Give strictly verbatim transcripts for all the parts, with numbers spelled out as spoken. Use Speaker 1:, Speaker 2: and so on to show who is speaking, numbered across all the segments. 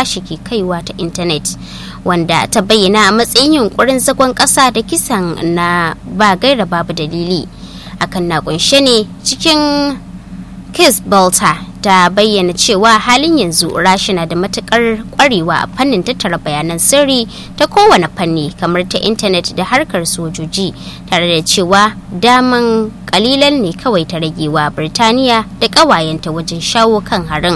Speaker 1: rasha ke kaiwa ta intanet, wanda ta bayyana a matsayin yunkurin zagon ƙasa da kisan na ba gaira babu dalili. Akan na kunshe ne cikin Keith Bolter ta bayyana cewa halin yanzu rasha na da matukar kwarewa a fannin tattara bayanan sirri ta kowane fanni kamar ta intanet da harkar sojoji, tare da cewa daman kalilan ne kawai ta ragewa Birtaniya da ƙawayenta wajen shawo kan harin.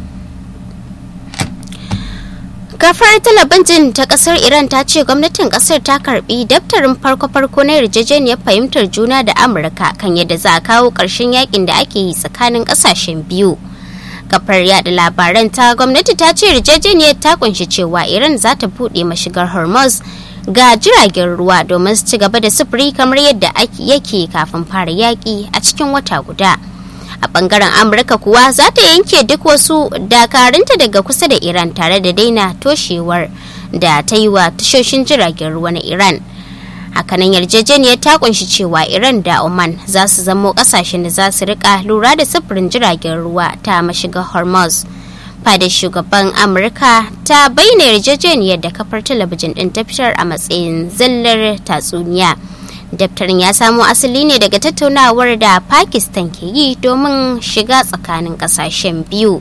Speaker 1: Kafar talabijin ta kasar Iran ta ce gwamnatin kasar ta karbi daftarin farko-farko na yarjejeniyar fahimtar juna da Amurka kan yadda za a kawo ƙarshen yakin da ake yi tsakanin ƙasashen biyu. Kafar yada labaran ta gwamnati ta ce yarjejeniyar ta kunshi cewa Iran za ta buɗe mashigar Hormuz ga jiragen ruwa domin su ci gaba da sufuri kamar yadda yake kafin fara yaki a cikin wata guda. A bangaren Amurka kuwa za ta yanke duk wasu dakarunta daga kusa da Iran tare da daina toshewar da ta yi wa tashoshin jiragen ruwa na Iran. Hakanan yarjejeniyar ta kunshi cewa Iran da Oman za su zamo kasashen da za su rika lura da sufurin jiragen ruwa ta mashigar Hormuz. Fadar shugaban Amurka ta bayyana yarjejeniyar da kafar talabijin din ta fitar a matsayin zallar tatsuniya. Daftarin ya samo asali ne daga tattaunawar da Pakistan ke yi domin shiga tsakanin kasashen biyu.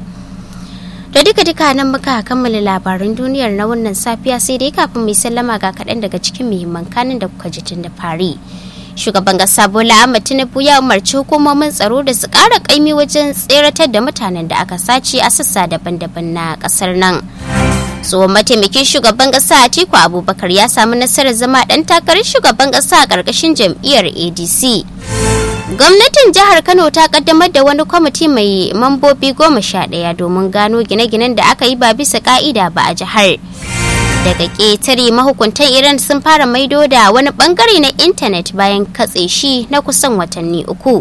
Speaker 1: Da duka-duka nan muka kammala labaran duniyar na wannan safiya, sai dai kafin mai sallama ga kaɗan daga cikin muhimman kanin da kuka ji tun da fari. Shugaban ƙasa Bola Ahmed Tinubu ya umarci hukumomin tsaro da su ƙara ƙaimi wajen tseratar da mutanen da aka sace a sassa daban-daban na ƙasar nan. Tsohon mataimakin shugaban kasa Atiku Abubakar ya samu nasarar zama dan takarar shugaban kasa a karkashin jam'iyyar A D C. Gwamnatin jihar Kano ta kaddamar da wani kwamiti mai mambobi goma sha ɗaya domin gano gine-ginen da aka yi ba bisa ka'ida ba a jihar. Daga ƙetare mahukuntan Iran sun fara maido da wani bangare na intanet bayan katse shi na kusan watanni uku.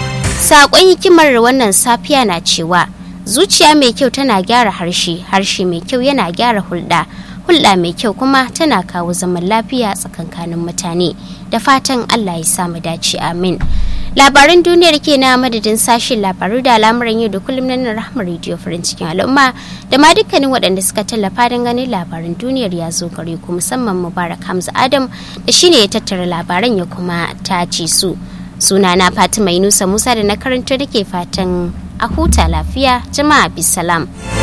Speaker 1: Saƙon hikimar wannan safiya na cewa zuciya mai kyau tana gyara harshe, harshe mai kyau yana gyara hulɗa, hulɗa mai kyau kuma tana kawo zaman lafiya tsakankanin mutane. Da fatan Allah ya samu dace, amin. Labaran duniyar ke na madadin sashen labaru da al'amuran yau da kullum na Rahma Radio farin cikin al'umma da ma dukkanin waɗanda suka tallafa don ganin labaran duniyar ya zo gare ku, musamman Mubarak Hamza Adam da shine ya tattara labaran ya kuma tace su. Sunana Fatima Yunusa Musa da na karanto da ke fatan a huta lafiya, jama'a bisalam.